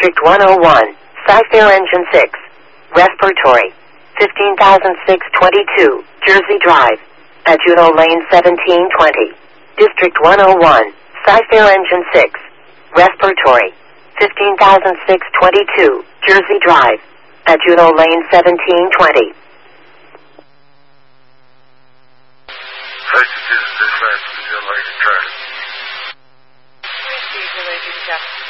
District 101, Cyfair Engine 6, Respiratory, 15,622, Jersey Drive, at Juno Lane 1720. District 101, Cyfair Engine 6, Respiratory, 15,622, Jersey Drive, at Juno Lane 1720. This is dispatch, would you like to try? Received, related to